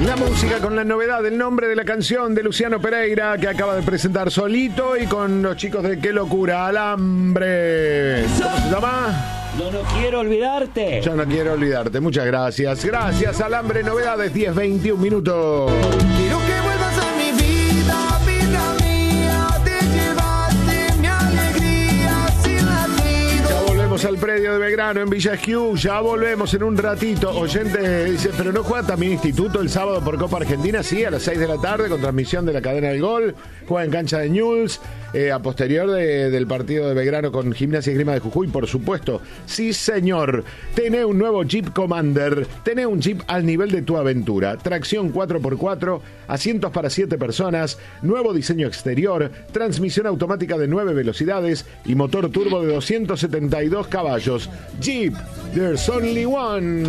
La música con la novedad del nombre de la canción de Luciano Pereira, que acaba de presentar solito y con los chicos de Qué Locura, Alambre. ¿Cómo se llama? Yo no quiero olvidarte. Yo no quiero olvidarte. Muchas gracias. Gracias, Alambre. Novedades, 10:21 minutos. Quiero que vuelvas a mi vida, vida mía. Te llevaste mi alegría sin latido. Ya volvemos al predio de Belgrano en Villa Esquiú. Ya volvemos en un ratito. Oyente dice, pero no juega también Instituto el sábado por Copa Argentina. Sí, a las 6 de la tarde con transmisión de la cadena del Gol. Juega en cancha de Newell's. A posterior del partido de Belgrano con Gimnasia y Esgrima de Jujuy, por supuesto. Sí, señor. Tenés un nuevo Jeep Commander. Tenés un Jeep al nivel de tu aventura. Tracción 4x4, asientos para 7 personas, nuevo diseño exterior, transmisión automática de 9 velocidades y motor turbo de 272 caballos. Jeep, there's only one.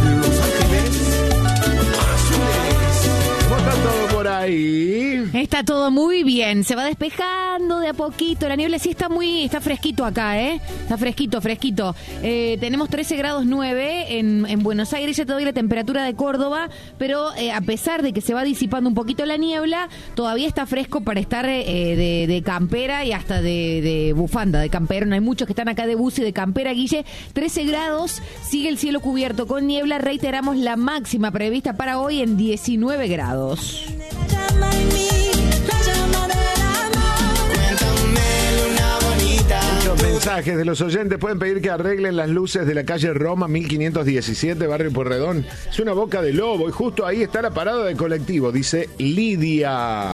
¿Cómo está todo por ahí? Está todo muy bien, se va despejando de a poquito, la niebla sí está fresquito acá, está fresquito. Tenemos 13 grados 9 en Buenos Aires, ya te doy la temperatura de Córdoba, pero a pesar de que se va disipando un poquito la niebla, todavía está fresco para estar de campera y hasta de bufanda, de campera. No hay muchos que están acá de buzo y de campera, Guille. 13 grados, sigue el cielo cubierto con niebla, reiteramos la máxima prevista para hoy en 19 grados. Muchos mensajes de los oyentes. Pueden pedir que arreglen las luces de la calle Roma 1517, barrio Pueyrredón. Es una boca de lobo y justo ahí está la parada de colectivo, dice Lidia.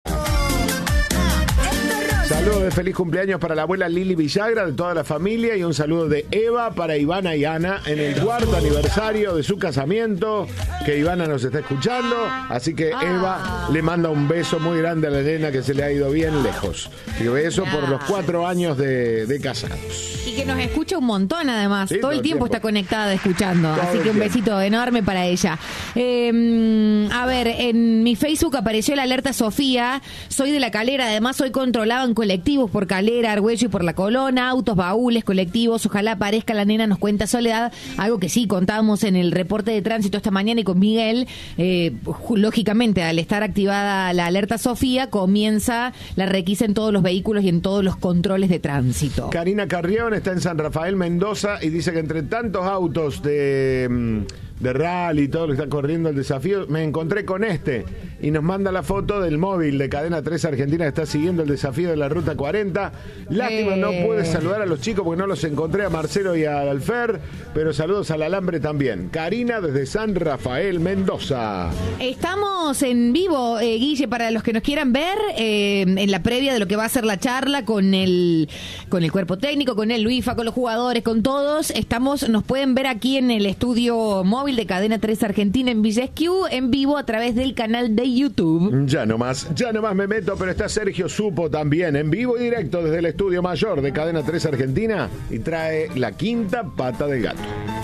Saludos de feliz cumpleaños para la abuela Lili Villagra, de toda la familia, y un saludo de Eva para Ivana y Ana en el 4º aniversario de su casamiento, que Ivana nos está escuchando, así que Eva le manda un beso muy grande a la nena, que se le ha ido bien lejos. Y beso por los 4 años de casados. Y que nos escucha un montón además, sí, todo el tiempo está conectada escuchando, todo, así que un besito enorme para ella. A ver, en mi Facebook apareció la alerta Sofía, soy de La Calera, además soy controlado en colectivos por Calera, Argüello y por La Colona, autos, baúles, colectivos, ojalá aparezca la nena, nos cuenta Soledad, algo que sí contábamos en el reporte de tránsito esta mañana y con Miguel, lógicamente al estar activada la alerta Sofía, comienza la requisa en todos los vehículos y en todos los controles de tránsito. Karina Carrión está en San Rafael, Mendoza, y dice que entre tantos autos de rally y todo lo que está corriendo el desafío, me encontré con este y nos manda la foto del móvil de Cadena 3 Argentina que está siguiendo el desafío de la Ruta 40. Lástima, no pude saludar a los chicos porque no los encontré, a Marcelo y a Alfer, pero saludos al Alambre también. Karina desde San Rafael, Mendoza. Estamos en vivo, Guille, para los que nos quieran ver, en la previa de lo que va a ser la charla con el cuerpo técnico, con el Luifa, con los jugadores, con todos. Nos pueden ver aquí en el estudio móvil de Cadena 3 Argentina en Villa Esquiú, en vivo a través del canal de YouTube. Ya nomás me meto, pero está Sergio Supo también, en vivo y directo desde el estudio mayor de Cadena 3 Argentina, y trae la quinta pata del gato.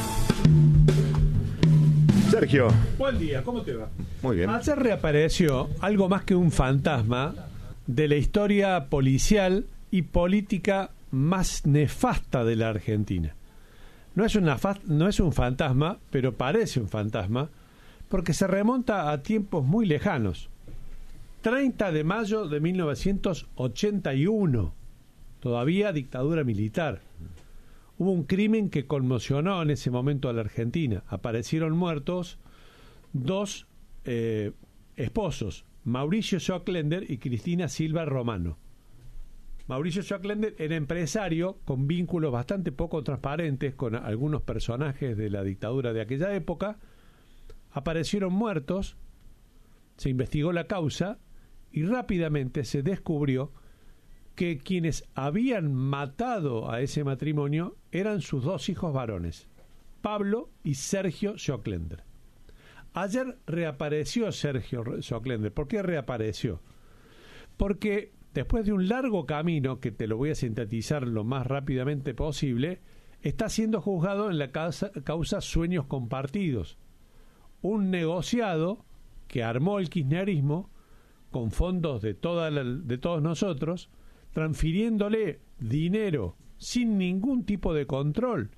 Sergio. Buen día, ¿cómo te va? Muy bien. Ayer reapareció algo más que un fantasma de la historia policial y política más nefasta de la Argentina. No es un fantasma, pero parece un fantasma, porque se remonta a tiempos muy lejanos. 30 de mayo de 1981, todavía dictadura militar. Hubo un crimen que conmocionó en ese momento a la Argentina. Aparecieron muertos 2 esposos, Mauricio Schocklender y Cristina Silva Romano. Mauricio Schocklender era empresario con vínculos bastante poco transparentes con algunos personajes de la dictadura de aquella época. Aparecieron muertos, se investigó la causa y rápidamente se descubrió que quienes habían matado a ese matrimonio eran sus 2 hijos varones, Pablo y Sergio Schocklender. Ayer reapareció Sergio Schocklender. ¿Por qué reapareció? Porque después de un largo camino, que te lo voy a sintetizar lo más rápidamente posible, está siendo juzgado en la causa Sueños Compartidos, un negociado que armó el kirchnerismo con fondos de todos nosotros, transfiriéndole dinero sin ningún tipo de control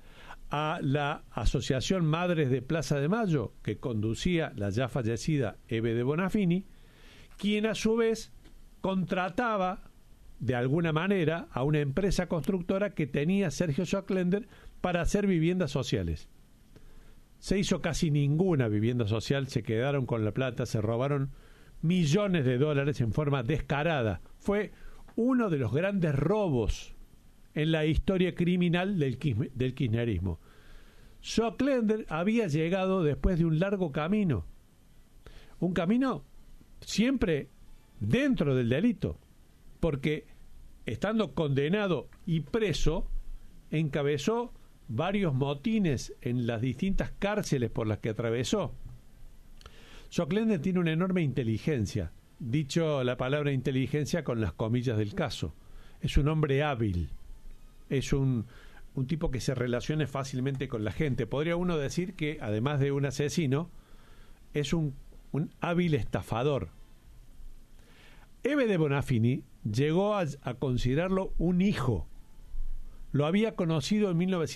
a la Asociación Madres de Plaza de Mayo, que conducía la ya fallecida Eve de Bonafini, quien a su vez contrataba de alguna manera a una empresa constructora que tenía Sergio Schockländer para hacer viviendas sociales. Se hizo casi ninguna vivienda social, se quedaron con la plata, se robaron millones de dólares en forma descarada. Fue uno de los grandes robos en la historia criminal del kirchnerismo. Schockländer había llegado después de un largo camino, un camino siempre dentro del delito, porque estando condenado y preso, encabezó varios motines en las distintas cárceles por las que atravesó. Schockländer tiene una enorme inteligencia, dicho la palabra inteligencia con las comillas del caso. Es un hombre hábil, es un tipo que se relaciona fácilmente con la gente. Podría uno decir que, además de un asesino, es un hábil estafador. Eve de Bonafini llegó a considerarlo un hijo. Lo había conocido en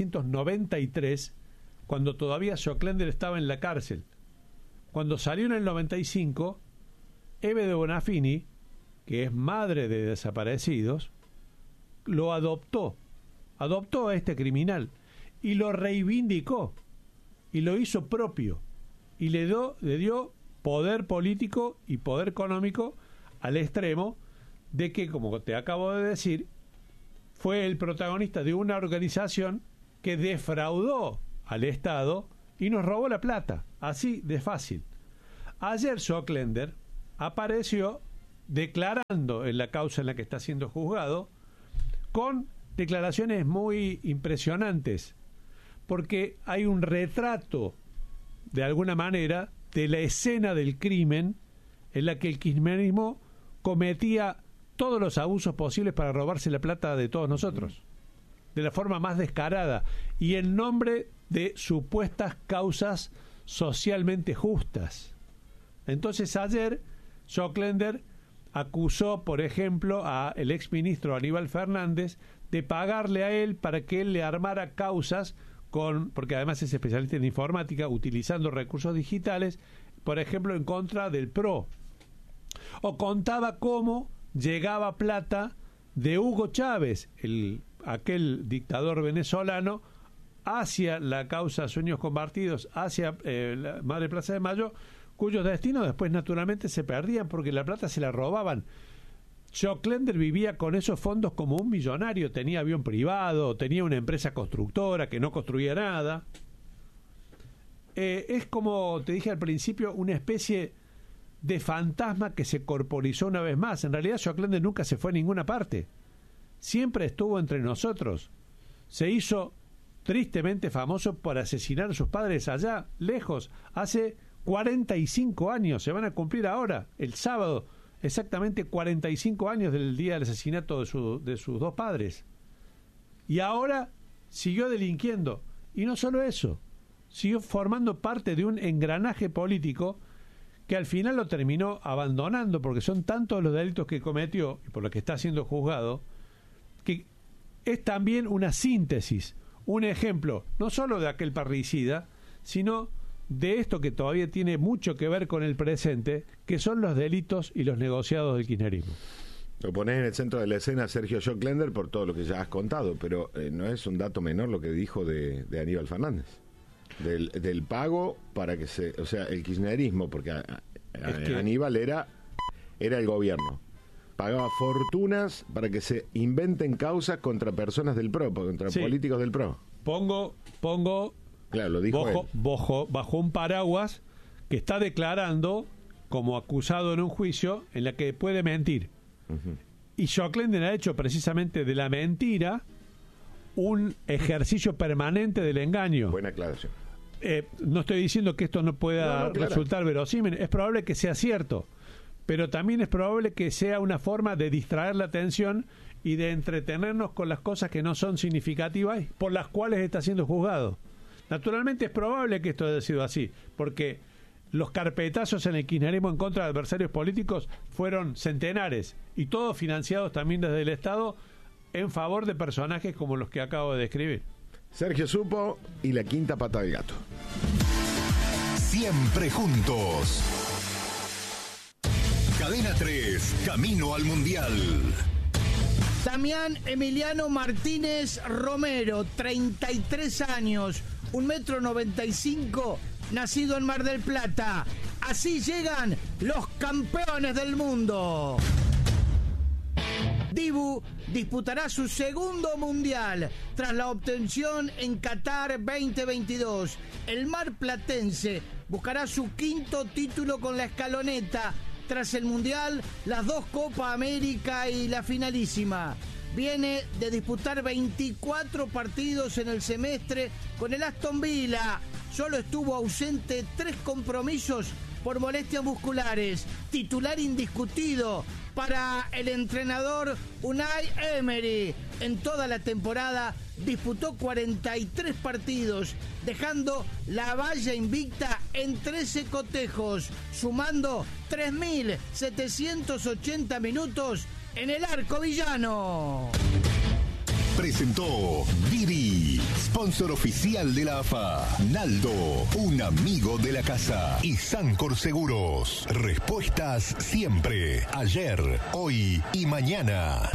1993, cuando todavía Schockländer estaba en la cárcel. Cuando salió en el 95, Eve de Bonafini, que es madre de desaparecidos, lo adoptó a este criminal y lo reivindicó y lo hizo propio y le dio poder político y poder económico al extremo de que, como te acabo de decir, fue el protagonista de una organización que defraudó al Estado y nos robó la plata, así de fácil. Ayer Schockländer apareció declarando en la causa en la que está siendo juzgado, con declaraciones muy impresionantes, porque hay un retrato, de alguna manera, de la escena del crimen en la que el kirchnerismo cometía todos los abusos posibles para robarse la plata de todos nosotros, de la forma más descarada y en nombre de supuestas causas socialmente justas. Entonces ayer Schockländer acusó, por ejemplo, al exministro Aníbal Fernández de pagarle a él para que él le armara causas porque además es especialista en informática, utilizando recursos digitales, por ejemplo, en contra del PRO. O contaba cómo llegaba plata de Hugo Chávez, aquel dictador venezolano, hacia la causa Sueños Compartidos, hacia la Madre Plaza de Mayo, cuyos destinos después naturalmente se perdían porque la plata se la robaban. Schockländer vivía con esos fondos como un millonario, tenía avión privado, tenía una empresa constructora que no construía nada. Es como te dije al principio, una especie de fantasma que se corporizó una vez más. En realidad Schockländer nunca se fue a ninguna parte, siempre estuvo entre nosotros. Se hizo tristemente famoso por asesinar a sus padres allá, lejos, hace 45 años, se van a cumplir ahora, el sábado, exactamente 45 años del día del asesinato de sus dos padres. Y ahora siguió delinquiendo. Y no solo eso, siguió formando parte de un engranaje político que al final lo terminó abandonando, porque son tantos los delitos que cometió y por los que está siendo juzgado, que es también una síntesis, un ejemplo, no solo de aquel parricida, sino de esto que todavía tiene mucho que ver con el presente, que son los delitos y los negociados del kirchnerismo. Lo ponés en el centro de la escena Sergio Schockländer por todo lo que ya has contado, pero no es un dato menor lo que dijo de Aníbal Fernández. Del pago para que se... O sea, el kirchnerismo, porque Aníbal era el gobierno. Pagaba fortunas para que se inventen causas contra personas del PRO, contra políticos del PRO. Pongo claro, lo dijo bajo un paraguas que está declarando como acusado en un juicio en la que puede mentir. Uh-huh. Y Schockländer ha hecho precisamente de la mentira un ejercicio permanente del engaño. Buena aclaración. No estoy diciendo que esto no pueda resultar verosímil, es probable que sea cierto, pero también es probable que sea una forma de distraer la atención y de entretenernos con las cosas que no son significativas por las cuales está siendo juzgado. Naturalmente es probable que esto haya sido así, porque los carpetazos en el kirchnerismo en contra de adversarios políticos fueron centenares, y todos financiados también desde el Estado en favor de personajes como los que acabo de describir. Sergio Supo y la quinta pata del gato. Siempre juntos. Cadena 3, camino al Mundial. Damián Emiliano Martínez Romero, 33 años, 1,95 m, nacido en Mar del Plata. Así llegan los campeones del mundo. Dibu disputará su segundo mundial tras la obtención en Qatar 2022. El marplatense buscará su quinto título con la escaloneta. Tras el mundial, las 2 Copa América y la finalísima. Viene de disputar 24 partidos en el semestre con el Aston Villa. Solo estuvo ausente 3 compromisos por molestias musculares. Titular indiscutido para el entrenador Unai Emery. En toda la temporada disputó 43 partidos, dejando la valla invicta en 13 cotejos, sumando 3.780 minutos en el arco villano. Presentó Didi, sponsor oficial de la AFA. Naldo, un amigo de la casa. Y Sancor Seguros. Respuestas siempre. Ayer, hoy y mañana.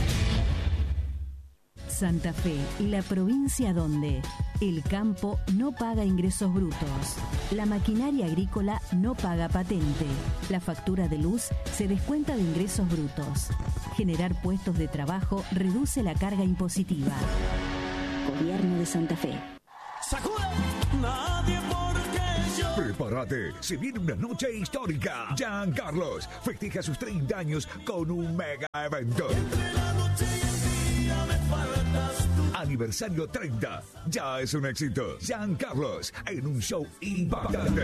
Santa Fe, la provincia donde el campo no paga ingresos brutos, la maquinaria agrícola no paga patente, la factura de luz se descuenta de ingresos brutos. Generar puestos de trabajo reduce la carga impositiva. Gobierno de Santa Fe. Prepárate, se viene una noche histórica. Giancarlos festeja sus 30 años con un mega evento. Aniversario 30, ya es un éxito. Giancarlos en un show impactante.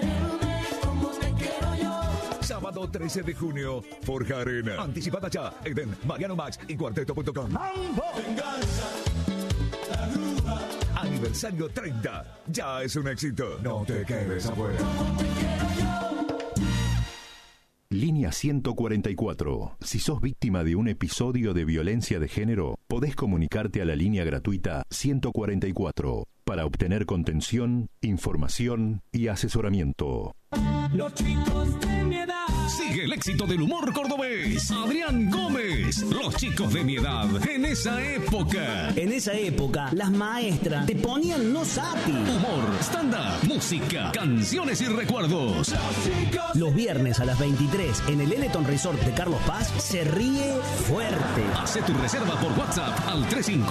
Sábado 13 de junio, Forja Arena. Anticipada ya en Mariano Max y Cuarteto.com. Aniversario 30, ya es un éxito. No te quedes afuera. Línea 144. Si sos víctima de un episodio de violencia de género, podés comunicarte a la línea gratuita 144 para obtener contención, información y asesoramiento. Los chicos de mi edad. Sigue el éxito del humor cordobés. Adrián Gómez. Los chicos de mi edad. En esa época. En esa época, las maestras te ponían no sapi. Humor, stand-up, música, canciones y recuerdos. Los viernes a las 23 en el Eleton Resort de Carlos Paz se ríe fuerte. Hacé tu reserva por WhatsApp al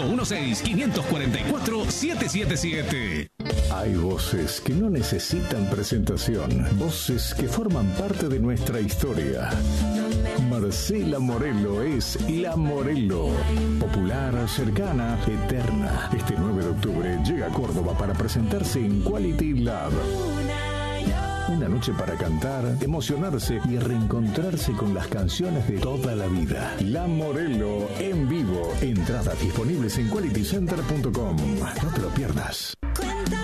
3516-544-777. Hay voces que no necesitan presentación. Voces que forman parte de nuestra historia. Marcela Morelo es La Morelo. Popular, cercana, eterna. Este 9 de octubre llega a Córdoba para presentarse en Quality Lab. Una noche para cantar, emocionarse y reencontrarse con las canciones de toda la vida. La Morelo en vivo. Entradas disponibles en qualitycenter.com. No te lo pierdas.